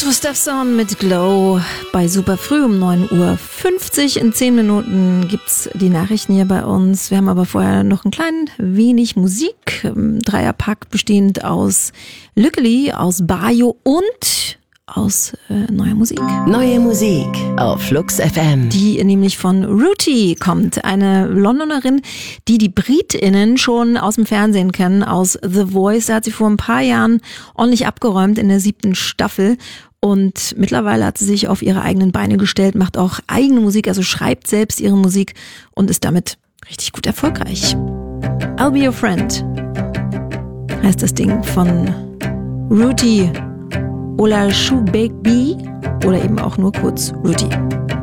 Piotr Steffson mit Glow bei Superfrüh um 9:50 Uhr. In 10 Minuten gibt's die Nachrichten hier bei uns. Wir haben aber vorher noch ein klein wenig Musik. Dreierpack bestehend aus Lückeli, aus Bayo und aus neuer Musik. Neue Musik auf Flux FM. Die nämlich von Ruti kommt. Eine Londonerin, die die BritInnen schon aus dem Fernsehen kennen, aus The Voice. Da hat sie vor ein paar Jahren ordentlich abgeräumt in der 7. Staffel. Und mittlerweile hat sie sich auf ihre eigenen Beine gestellt, macht auch eigene Musik, also schreibt selbst ihre Musik und ist damit richtig gut erfolgreich. I'll Be Your Friend heißt das Ding von Ruti Olashubegi oder eben auch nur kurz Ruti.